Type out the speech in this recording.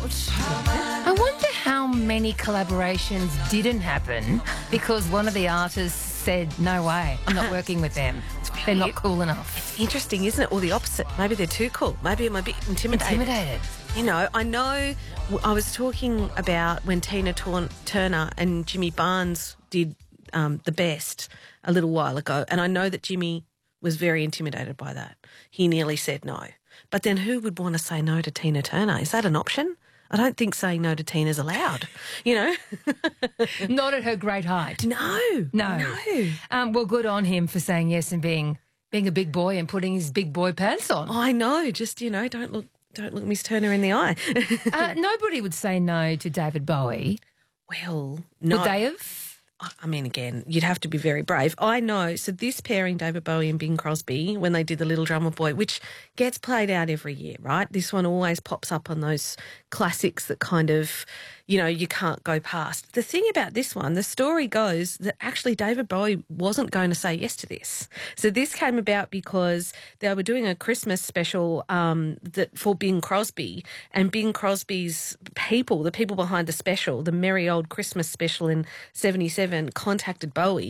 I wonder how many collaborations didn't happen because one of the artists said, no way, I'm not working with them. They're not cool enough. Interesting, isn't it? Or the opposite. Maybe they're too cool. Maybe I'm a bit intimidated. You know, I know I was talking about when Tina Turner and Jimmy Barnes did The Best a little while ago, and I know that Jimmy was very intimidated by that. He nearly said no. But then who would want to say no to Tina Turner? Is that an option? I don't think saying no to Tina's allowed, you know. Not at her great height. No. Well, good on him for saying yes and being a big boy and putting his big boy pants on. I know. Just, you know, don't look Miss Turner in the eye. Nobody would say no to David Bowie. Well, no. Would they have? I mean, again, you'd have to be very brave. I know. So this pairing, David Bowie and Bing Crosby, when they did The Little Drummer Boy, which gets played out every year, right? This one always pops up on those classics that kind of, you know, you can't go past. The thing about this one, the story goes that actually David Bowie wasn't going to say yes to this. So this came about because they were doing a Christmas special for Bing Crosby, and Bing Crosby's the people behind the special, the Merry Old Christmas special in 77, contacted Bowie